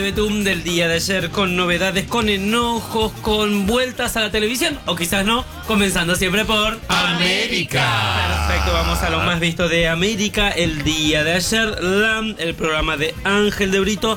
Betún del día de ayer, con novedades, con enojos, con vueltas a la televisión, o quizás no, comenzando siempre por América. Perfecto, vamos a lo más visto de América el día de ayer. El programa de Ángel de Brito,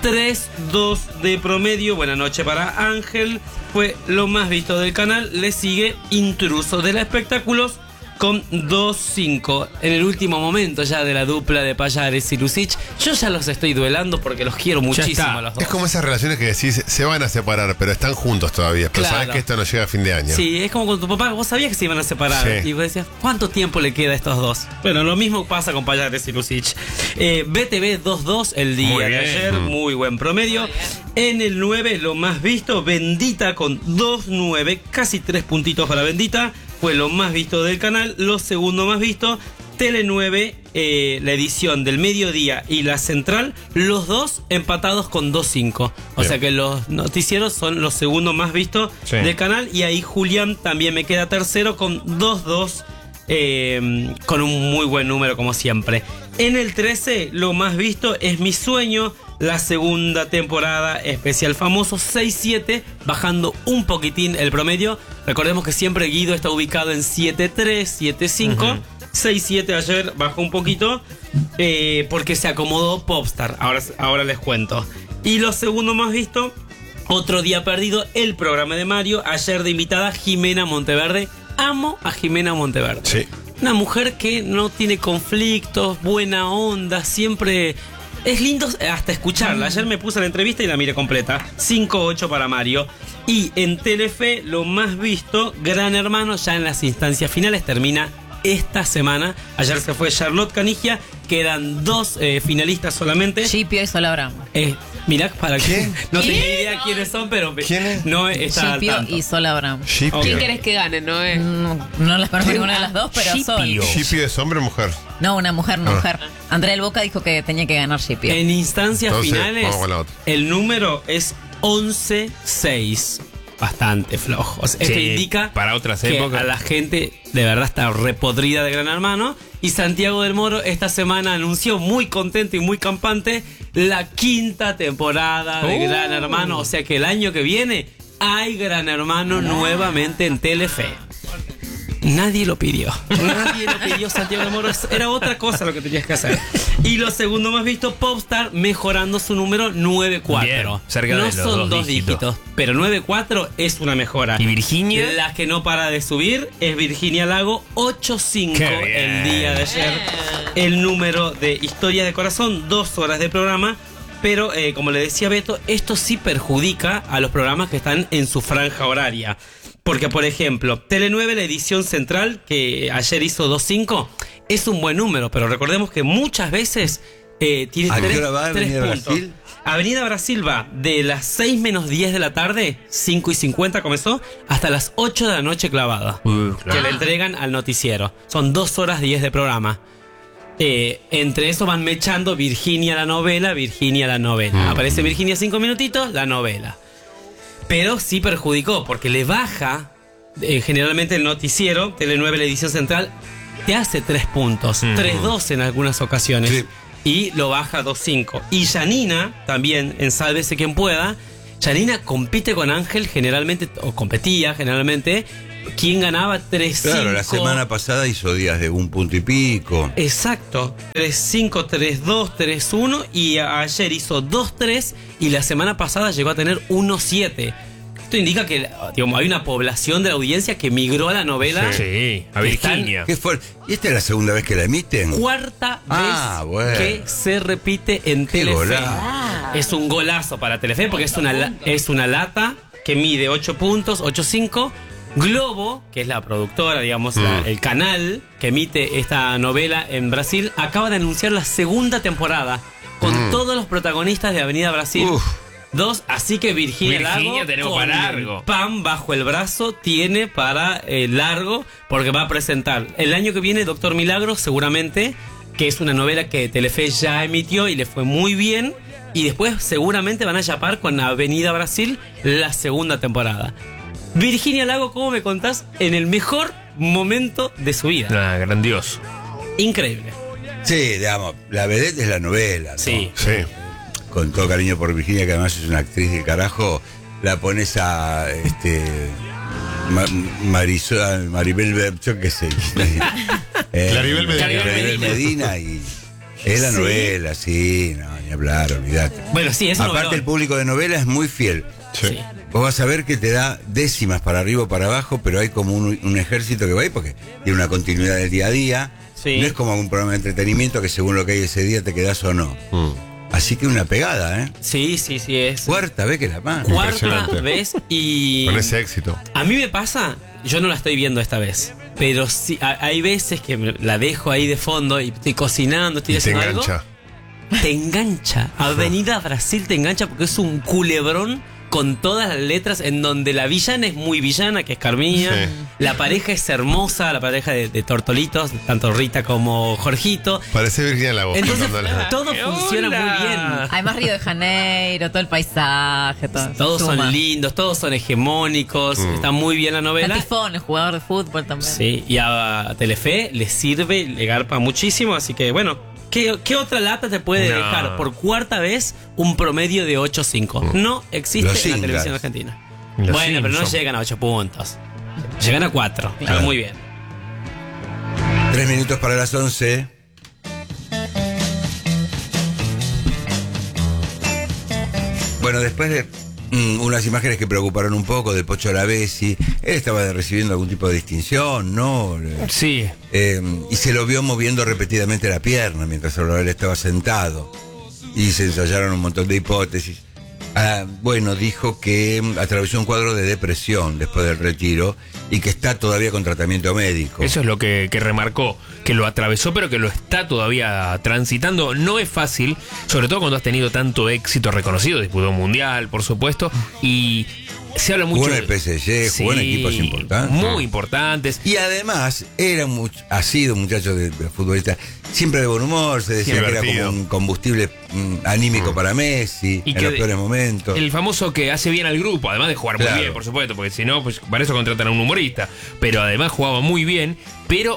3-2 de promedio. Buena noche para Ángel, fue lo más visto del canal. Le sigue Intruso de la Espectáculos con 2-5. En el último momento ya de la dupla de Pallares y Lucich, yo ya los estoy duelando porque los quiero muchísimo a los dos. Es como esas relaciones que decís, se van a separar, pero están juntos todavía. Pero Claro. sabes que esto no llega a fin de año. Sí, es como con tu papá, vos sabías que se iban a separar. Sí. Y vos decías, ¿cuánto tiempo le queda a estos dos? Bueno, lo mismo pasa con Pallares y Lucich. BTV 2-2 el día Muy de bien. ayer, muy buen promedio. En el 9, lo más visto, Bendita con 2-9, casi 3 puntitos para Bendita. Fue lo más visto del canal. Lo segundo más visto, Tele 9, la edición del mediodía y la central, los dos empatados con 2-5. O Bien. sea que los noticieros son los segundos más vistos Sí. del canal. Y ahí Julián también me queda tercero con 2-2, con un muy buen número como siempre. En el 13, lo más visto es Mi Sueño, la segunda temporada especial famoso, 6-7, bajando un poquitín el promedio. Recordemos que siempre Guido está ubicado en 7-3, 7-5. 6-7 ayer bajó un poquito porque se acomodó Popstar. Ahora les cuento. Y lo segundo más visto, Otro Día Perdido, el programa de Mario. Ayer de invitada Jimena Monteverde. Amo a Jimena Monteverde. Sí. Una mujer que no tiene conflictos, buena onda, siempre... Es lindo hasta escucharla. Ayer me puse la entrevista y la miré completa. 5-8 para Mario. Y en Telefe, lo más visto, Gran Hermano, ya en las instancias finales, termina esta semana. Ayer se fue Charlotte Canigia. Quedan 2 finalistas solamente. Shipio y Sol Abraham. Mirá, para qué. ¿Quién? No tenía idea quiénes son, pero ¿Quién es? no está al Shipio tanto. y Sol Abraham. Shipio. Ok. ¿Quién querés que gane, no es? No las conozco ninguna de las dos, pero son. ¿Shipio es hombre o mujer? No, una mujer, Ah. mujer. Andrea El Boca dijo que tenía que ganar Shipio. En instancias Entonces, finales, vamos con la otra. el número es 11-6. Bastante flojo. O sea, esto Sí, indica para otras que épocas. a la gente de verdad está repodrida de Gran Hermano. Y Santiago del Moro esta semana anunció muy contento y muy campante la 5ª temporada de Gran Hermano. O sea que el año que viene hay Gran Hermano nuevamente en Telefe. Nadie lo pidió. Nadie lo pidió, Santiago del Moro. Era otra cosa lo que tenías que hacer. Y lo segundo más visto, Popstar mejorando su número 9-4. Bien, cerca no de los son 2 dos dígitos, pero 9-4 es una mejora. ¿Y Virginia? La que no para de subir es Virginia Lago, 8-5 Qué bien. el día de ayer. El número de Historia de Corazón, 2 horas de programa. Pero, como le decía Beto, esto sí perjudica a los programas que están en su franja horaria. Porque, por ejemplo, Tele 9, la edición central, que ayer hizo 2-5, es un buen número, pero recordemos que muchas veces tiene ¿A qué 3 hora va Avenida puntos. Brasil? Avenida Brasil va de las 6 menos 10 de la tarde, 5:50 comenzó, hasta las 8 de la noche clavada. Claro. Que le entregan al noticiero. Son 2 horas 10 de programa. Entre eso van mechando Virginia la novela. Aparece Virginia 5 minutitos, la novela. Pero sí perjudicó, porque le baja generalmente el noticiero, Tele 9, la edición central, te hace 3 puntos, 3-2 en algunas ocasiones. Sí. Y lo baja 2-5. Y Janina, también en Sálvese Quien Pueda, Janina compite con Ángel generalmente, o competía generalmente. ¿Quién ganaba? 3-5. Claro, la semana pasada hizo días de 1 punto y pico. Exacto, 3-5, 3-2, 3-1 y ayer hizo 2-3 y la semana pasada llegó a tener 1-7. Esto indica que, digamos, hay una población de la audiencia que migró a la novela. Sí, a Virginia. ¿Qué fue? ¿Y esta es la segunda vez que la emiten? Cuarta Ah, vez bueno. que se repite en Qué Telefe. golazo. Es un golazo para Telefe porque es una lata que mide 8 puntos, 8-5. Globo, que es la productora, digamos, el canal que emite esta novela en Brasil, acaba de anunciar la segunda temporada con todos los protagonistas de Avenida Brasil. Uf. 2, así que Virginia Lago, tenemos con para largo. pan bajo el brazo, tiene para largo, porque va a presentar el año que viene Doctor Milagro, seguramente, que es una novela que Telefe ya emitió y le fue muy bien. Y después seguramente van a chapar con Avenida Brasil la segunda temporada. Virginia Lago, ¿cómo me contás? En el mejor momento de su vida. Ah, grandioso. Increíble. Sí, digamos, la vedette es la novela, ¿no? Sí. Sí. con todo cariño por Virginia, que además es una actriz del carajo, la pones a Maribel, yo qué sé. Claribel Medina. Claribel Medina y es la novela, sí, no, ni hablar, olvídate. Bueno, sí, es Aparte novelón. el público de novela es muy fiel. Sí. Vos vas a ver que te da décimas para arriba o para abajo, pero hay como un ejército que va ahí porque tiene una continuidad del día a día. Sí. No es como un programa de entretenimiento que según lo que hay ese día te quedás o no. Así que una pegada, ¿eh? Sí, es. Cuarta vez que la mano. Cuarta Impresionante. vez y... Con ese éxito. A mí me pasa, yo no la estoy viendo esta vez, pero sí, hay veces que la dejo ahí de fondo y estoy cocinando, estoy Y te haciendo algo. engancha. Te engancha. Avenida Brasil te engancha porque es un culebrón con todas las letras en donde la villana es muy villana, que es Carmina. Sí. La pareja es hermosa, la pareja de tortolitos, tanto Rita como Jorgito. Parece Virginia la voz. Entonces cantándola. todo funciona muy bien. Además Río de Janeiro, todo el paisaje, todo. Todos suma. son lindos, todos son hegemónicos, está muy bien la novela. Tifón, el jugador de fútbol también. Sí, y a Telefe le sirve, le garpa muchísimo, así que bueno, ¿qué otra lata te puede No. dejar por cuarta vez un promedio de 8.5? No existe Los en la Ingalls. televisión argentina. Los Bueno, pero no Simpson. llegan a 8 puntos. Llegan a 4, Claro. muy bien. 3 minutos para las 11. Bueno, después de unas imágenes que preocuparon un poco del Pocho Lavesi, él estaba recibiendo algún tipo de distinción, ¿no? Sí. Y se lo vio moviendo repetidamente la pierna mientras él estaba sentado. Y se ensayaron un montón de hipótesis. Bueno, dijo que atravesó un cuadro de depresión después del retiro y que está todavía con tratamiento médico. Eso es lo que remarcó, que lo atravesó, pero que lo está todavía transitando. No es fácil, sobre todo cuando has tenido tanto éxito reconocido, disputó un mundial, por supuesto, y se habla mucho. Jugó en el PSG, jugó en Sí, equipos importantes. muy importantes. Y además, ha sido un muchacho de futbolista siempre de buen humor, se decía que era divertido. como un combustible anímico para Messi, Y en que los peores momentos. El famoso que hace bien al grupo, además de jugar Claro. muy bien, por supuesto, porque si no, pues para eso contratan a un humorista. Pero además jugaba muy bien. Pero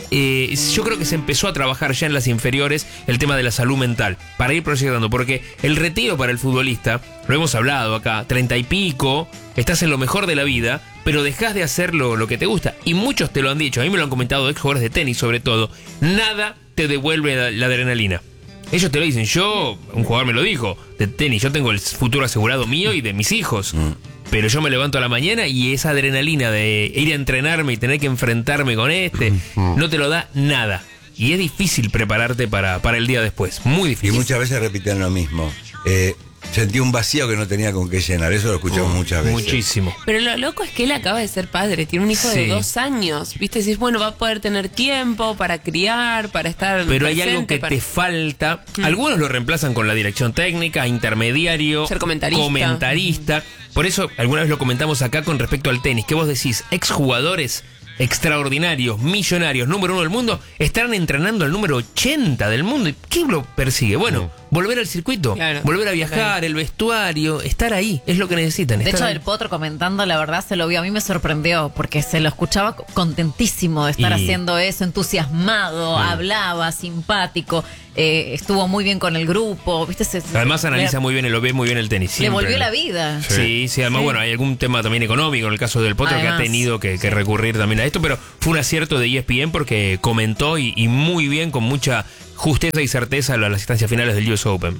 yo creo que se empezó a trabajar ya en las inferiores el tema de la salud mental, para ir proyectando, porque el retiro para el futbolista, lo hemos hablado acá, 30 y pico, estás en lo mejor de la vida, pero dejás de hacer lo que te gusta. Y muchos te lo han dicho, a mí me lo han comentado ex jugadores de tenis sobre todo, nada te devuelve la adrenalina. Ellos te lo dicen, un jugador me lo dijo, de tenis, yo tengo el futuro asegurado mío y de mis hijos. Pero yo me levanto a la mañana y esa adrenalina de ir a entrenarme y tener que enfrentarme con no te lo da nada. Y es difícil prepararte para el día después, muy Y difícil. muchas veces repiten lo mismo. Sentí un vacío que no tenía con qué llenar, eso lo escuchamos muchas veces. Muchísimo. Pero lo loco es que él acaba de ser padre, tiene un hijo Sí. de 2 años. ¿Viste? Decís, bueno, va a poder tener tiempo para criar, para estar. Pero hay presente, algo que para- te falta. Algunos lo reemplazan con la dirección técnica, intermediario, Ser comentarista. Por eso, alguna vez lo comentamos acá con respecto al tenis, que vos decís, exjugadores extraordinarios, millonarios, número 1 del mundo, están entrenando al número 80 del mundo. ¿Y qué lo persigue? Bueno, volver al circuito, Claro. volver a viajar, Claro. el vestuario, estar ahí, es lo que necesitan. De estar hecho, ahí. el Potro comentando, la verdad, se lo vio. A mí me sorprendió porque se lo escuchaba contentísimo de estar Y- haciendo eso, entusiasmado, hablaba, simpático, estuvo muy bien con el grupo. ¿Viste? Además analiza muy bien, lo ve muy bien el tenis. Le siempre. volvió la vida. Sí, sí, además, Sí. bueno, hay algún tema también económico en el caso del Potro que ha Además, tenido que recurrir también a esto, pero fue un acierto de ESPN porque comentó y muy bien, con mucha justeza y certeza las instancias finales del US Open.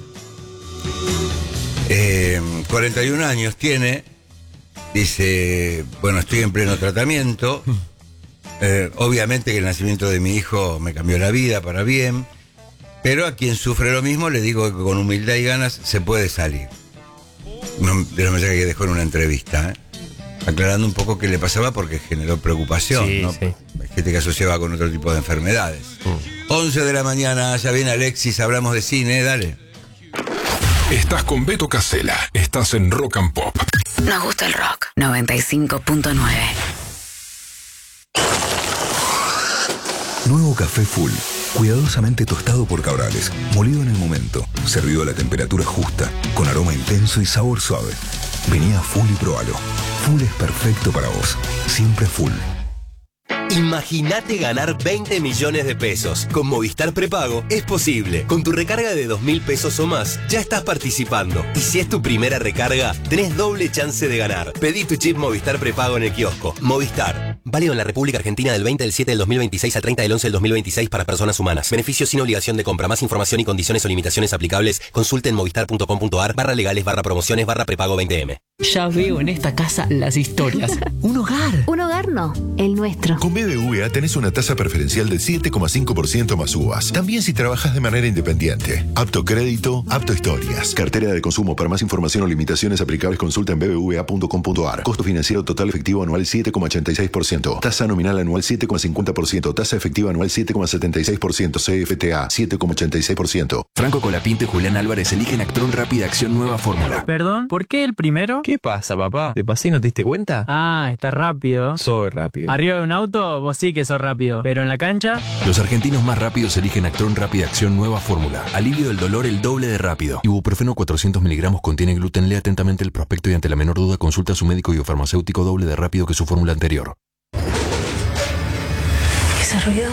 41 años tiene, dice, bueno, estoy en pleno tratamiento. Obviamente que el nacimiento de mi hijo me cambió la vida para bien, pero a quien sufre lo mismo le digo que con humildad y ganas se puede salir. De los mensajes que dejó en una entrevista, aclarando un poco qué le pasaba porque generó preocupación, Sí, ¿no? sí. Hay gente que asociaba con otro tipo de enfermedades. 11 de la mañana, ya viene Alexis, hablamos de cine, dale. Estás con Beto Casella. Estás en Rock and Pop. Nos gusta el rock. 95.9. Nuevo café Full, cuidadosamente tostado por Cabrales, molido en el momento, servido a la temperatura justa, con aroma intenso y sabor suave. Vení a Full y probalo. Full es perfecto para vos, siempre Full. Imagínate ganar 20 millones de pesos. Con Movistar Prepago es posible. Con tu recarga de 2.000 pesos o más, ya estás participando. Y si es tu primera recarga, tenés doble chance de ganar. Pedí tu chip Movistar Prepago en el kiosco. Movistar. Válido en la República Argentina del 20 del 7 del 2026 al 30 del 11 del 2026 para personas humanas. Beneficios sin obligación de compra. Más información y condiciones o limitaciones aplicables. Consulte en movistar.com.ar/legales/promociones/prepago 20M. Ya veo en esta casa las historias. Un hogar. Un hogar no, el nuestro. Con BBVA tenés una tasa preferencial del 7,5% más uvas. También si trabajas de manera independiente. Apto crédito, apto historias. Cartera de consumo. Para más información o limitaciones aplicables, consulta en bbva.com.ar. Costo financiero total efectivo anual 7,86%. Tasa nominal anual 7,50%. Tasa efectiva anual 7,76%. CFTA 7,86%. Franco Colapinto y Julián Álvarez eligen Actron Rápida Acción Nueva Fórmula. Perdón, ¿por qué el primero? ¿Qué pasa, papá? ¿Te pasé y no te diste cuenta? Ah, está rápido. Soy rápido. Arriba de un auto, vos sí que sos rápido. Pero en la cancha... Los argentinos más rápidos eligen Actron Rápida Acción Nueva Fórmula. Alivio del dolor el doble de rápido. Ibuprofeno 400 miligramos contiene gluten. Lea atentamente el prospecto y ante la menor duda consulta a su médico y o farmacéutico doble de rápido que su fórmula anterior. ¿Ese ruido?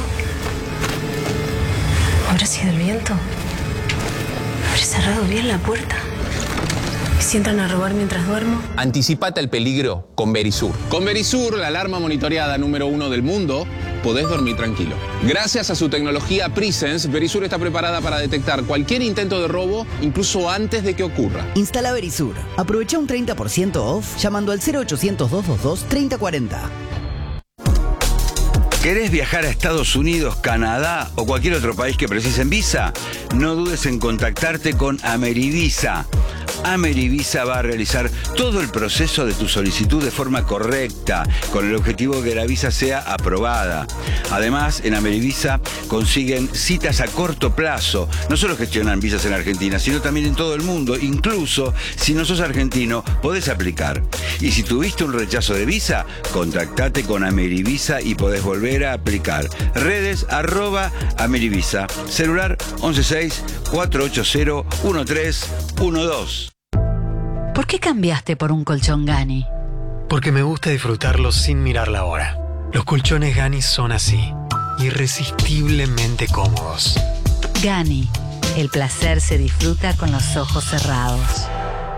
¿Habrá sido el viento? ¿Habré cerrado bien la puerta? ¿Y si entran a robar mientras duermo? Anticipate al peligro con Verisur. Con Verisur, la alarma monitoreada número 1 del mundo, podés dormir tranquilo. Gracias a su tecnología Presence, Verisur está preparada para detectar cualquier intento de robo, incluso antes de que ocurra. Instala Verisur. Aprovecha un 30% off llamando al 0800-222-3040. ¿Querés viajar a Estados Unidos, Canadá o cualquier otro país que precisen visa? No dudes en contactarte con Amerivisa. Amerivisa va a realizar todo el proceso de tu solicitud de forma correcta, con el objetivo de que la visa sea aprobada. Además, en Amerivisa consiguen citas a corto plazo. No solo gestionan visas en Argentina, sino también en todo el mundo. Incluso, si no sos argentino, podés aplicar. Y si tuviste un rechazo de visa, contactate con Amerivisa y podés volver a aplicar. Redes @Amerivisa. Celular 116-480-1312. ¿Por qué cambiaste por un colchón Gani? Porque me gusta disfrutarlo sin mirar la hora. Los colchones Gani son así, irresistiblemente cómodos. Gani, el placer se disfruta con los ojos cerrados.